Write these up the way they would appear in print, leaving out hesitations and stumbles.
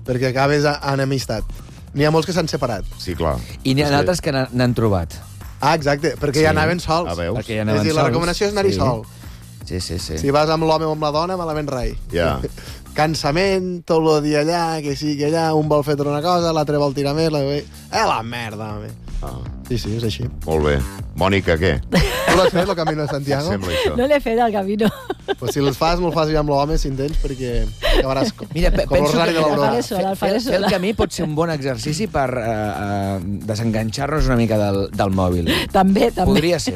perquè acabes en amistat. N'hi ha molts que s'han separat. Sí, clar. I n'hi ha altres que n'han trobat. Ah, exacte, perquè ja anaven sols. A veus? Perquè ja És anaven a dir, la sols. recomanació és anar-hi sol. Sí. Si vas amb l'home o amb la dona, malament rai. Ja. Cansament, tot el dia allà, que sí, que allà, un vol fer una cosa, l'altre vol tirar més, la merda, home. Ah, Sí, és així. molt bé. Mònica, què? Tu l'has fet, el Camino de Santiago? Sembla això. No l'he fet, el Camino. Pues si el fas, me'l fas ja amb l'home, si entens, perquè acabaràs com penso l'horari de El l'Aurora. faré sola, el faré Fer el sola. camí pot ser un bon exercici per desenganxar-nos una mica del mòbil. També. Podria ser.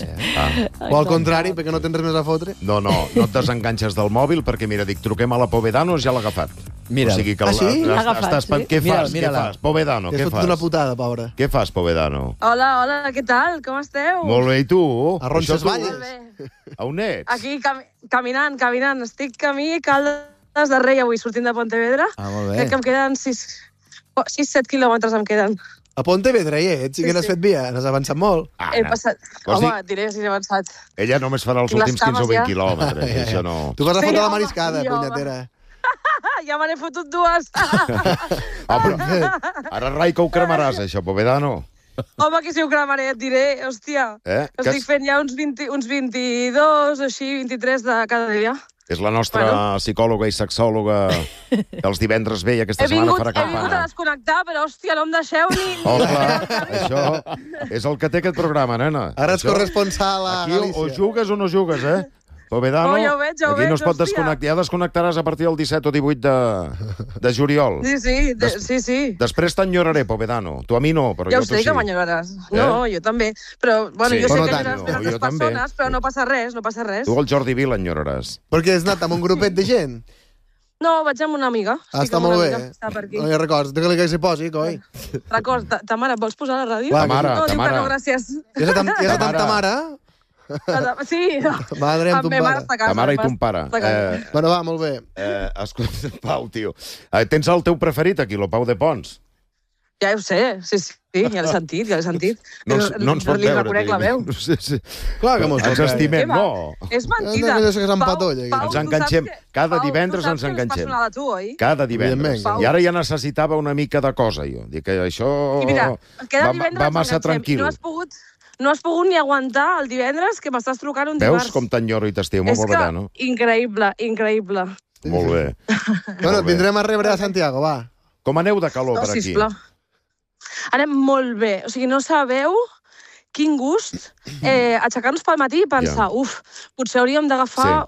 O al contrari, perquè no tens res més a fotre. No et desenganxes del mòbil perquè, mira, dic, truquem a la Povedano, ja l'ha agafat. Mira. O sigui que Ah, sí? L'ha agafat, estàs... sí? Què fas? Mira-la. Què fas? Povedano, Que què has fotut una fas? putada, pobra. Què fas, Povedano? Hola, què tal? Com esteu? Molt bé, i tu? A Ronces Valles. Molt bé. A on ets? Aquí, caminant. Estic camí a Caldes de Rei avui, sortint de Pontevedra. Ah, molt bé. Crec que em queden 6-7 quilòmetres em queden. A Pontevedra hi ets? Sí que n'has fet via? N'has avançat molt? He passat... Vols Home, dir- et diré si he avançat. Ella només farà els Tinc les últims 15 o 20 cames ja. quilòmetres. Això no... Tu vas a Sí, fotre la home, mariscada, sí, home. punyetera. Ja me n'he fotut dues. Ah, però ara rai que ho cremaràs, això, Povedano. Home, que si ho cremaré, et diré, hòstia. Estic fent ja uns 22, així, 23 de cada dia. És la nostra psicòloga i sexòloga que els divendres ve i aquesta He setmana vingut farà a campana. desconnectar, però, hòstia, no em deixeu ni... Oh, clar, això és el que té aquest programa, nena. Ara ets Això- corresponsal a Aquí Galícia. o jugues o no jugues, eh? Povedano, Oh, ja ho veig, aquí no es pot hòstia. desconnectar. Ja desconnectaràs a partir del 17 o 18 de juliol. Sí. Després t'enyoraré, Povedano. Tu a mi no, però Ja jo ho tu sé sí. que m'enyoraràs. No, jo també. Però, bueno, Sí. jo sé Però que no tant, enyoraràs no, per jo altres també. persones, però no passa res. Tu el Jordi Vila enyoraràs. Perquè has anat amb un grupet de gent? No, vaig amb una amiga. Ah, Estic està amb una molt bé. amiga, Està per aquí. No hi records. Digue-li que s'hi posi, coi. Record, ta mare, vols posar la ràdio? Va, Tamara, No, diu que Tamara. no, gràcies. I has anat amb ta mare? Sí. Madre amb Amb ton ma mare pare. està a casa. Ta mare i ma ton pare. està a casa. Bueno, va, molt bé. Escolta, Pau, tio. Tens el teu preferit aquí, el Pau de Pons. Ja ho sé, sí, ja l'he sentit. No ens pot Li veure. reconec la veu. Sí. Clar que mos Ens estimem, Què va? no? És mentida. No, que s'empatolla, aquí. Ens tu enganxem. saps que- Cada Pau, divendres tu ens saps que enganxem. És personal a tu, oi? Cada divendres. Evidentment. I ara ja necessitava una mica de cosa, jo. Dic que això I mira, cada divendres va massa ens enganxem. tranquil. I no has pogut ni aguantar el divendres que m'estàs trucant un dimarts. Veus com t'enyoro i t'estimo, És que, Povedano? increïble. Molt bé. Bueno, Molt bé. vindrem a rebre a Santiago, va. Com aneu de calor per aquí? Sisplau. Anem molt bé. O sigui, no sabeu quin gust aixecar-nos pel matí i pensar, potser hauríem d'agafar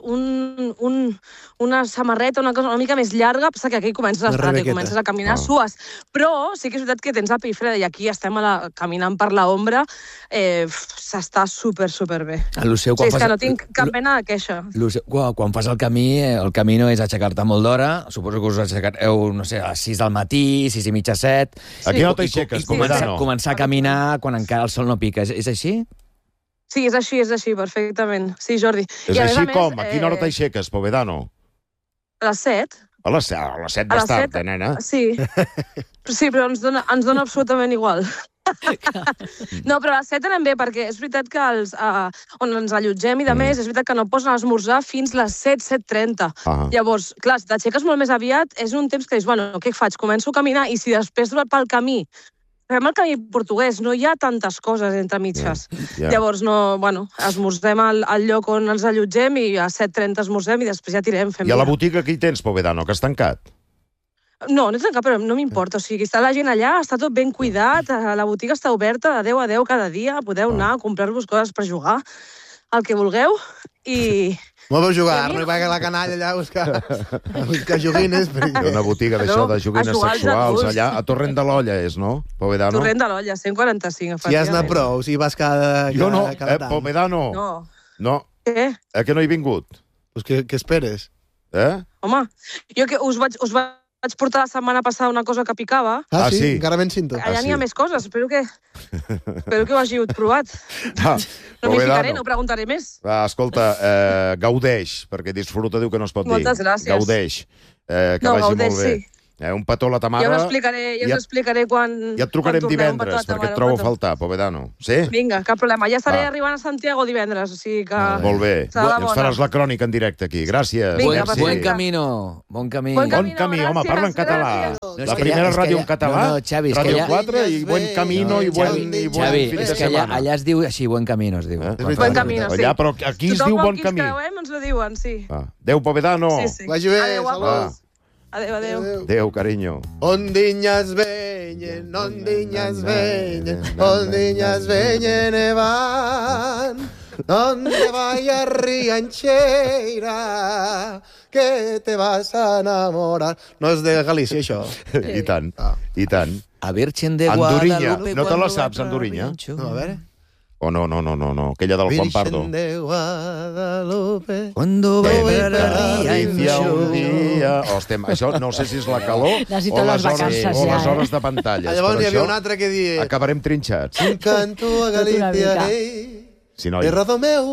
una samarreta, una cosa una mica més llarga, passa que aquí comences a Una estar, rebequeta. comences a caminar sues. Però sí que és veritat que tens el pell freda i aquí estem caminant per l'ombra, s'està super bé. Luceu, Sí, és que no tinc cap mena de queixa. Luceu, quan fas el camí no és aixecar-te molt d'hora. Suposo que us aixecareu, no sé, a les 6 del matí, 6 i mitja, 7. Aquí no t'aixeques, I començar, Povedano. començar a caminar quan encara el sol no pica. És així? Sí, és així, perfectament. Sí, Jordi. És I a més així a més, com? A quina hora t'aixeques, Povedano? A les 7. A les 7 A les bastant, 7, nena. Sí, però ens dona absolutament igual. No, però a les 7 anem bé, perquè és veritat que on ens allotgem i de més, és veritat que no posen a esmorzar fins les 7, 7:30. Llavors, clar, si t'aixeques molt més aviat, és un temps que dius, bueno, què faig? Començo a caminar i si després pel camí fem el camí portuguès, no hi ha tantes coses entre mitges. Llavors, esmorzem al lloc on ens allotgem i a 7:30 esmorzem i després ja tirem, fem I a la vida. botiga que hi tens, Povedano, que has tancat? No he tancat, però no m'importa. O sigui, està la gent allà, està tot ben cuidat, la botiga està oberta de 10 a 10 cada dia, podeu anar a comprar-vos coses per jugar, el que vulgueu, i... No vau jugar, arribar a la canalla allà a buscar joguines. Perquè... Una botiga d'això de joguines sexuals allà, a Torrent de l'Olla és, no, Povedano? Torrent de l'Olla, 145, Si has anat prou, si vas cada Jo no, tant. Povedano. No. Què? Que no he vingut? Pues què esperes? Home, jo que us vaig portar la setmana passada una cosa que picava. Ah, sí? Encara ben cinto. Allà n'hi ha més coses, espero que ho hàgiu provat. No m'hi ficaré, no preguntaré més. Va, escolta, gaudeix, perquè disfruta diu que no es pot dir. Moltes gràcies. Gaudeix. Que vagi molt bé. Un petó a la Tamara. Ja us explicaré quan... Ja et trucarem divendres, perquè et trobo a faltar, Povedano. Sí? Vinga, cap problema. Ja estaré arribant a Santiago divendres, o sigui que... Molt bé. I ens faràs la crònica en directe aquí. Gràcies. Buen camino. Bon camí. Bon camí, home, parla en català. No, és La que primera allà- és que ràdio allà- en català, no, Xavi, és que Ràdio allà- 4 i Buen Camino i buen Xavi, fin és de que setmana. allà es diu així, Buen Camino, es diu. Eh? Buen Camino, sí. Allà, però aquí es diu Bon Camí. Tothom qui ens ho diuen, sí. Déu Povedano. Sí, sí. Vagi bé, Adéu, salut. guapos. Adéu, adéu. Déu, carinyo. Ondiñas veñen, ondiñas veñen, ondiñas veñen e van. Donde vaya Rianxeira, que te vas a enamorar. No és de Galícia, això. I tant, i tant. A Virgen de Andorinya. Guadalupe... No te la cuando saps, va Andorinya? Riancho. No, a veure. O no, aquella del Juan Pardo. Virgen de Guadalupe. Cuando va Alicia Riancho. un dia... Hòstia, això no sé si és la calor Necessito o les les vacances hores, o ja, les eh? hores de pantalles. Llavors Però hi havia això un altre que dia... acabarem trinxats. Un canto a Tot una Galícia, mica. ei, Sí, noi. terra do meu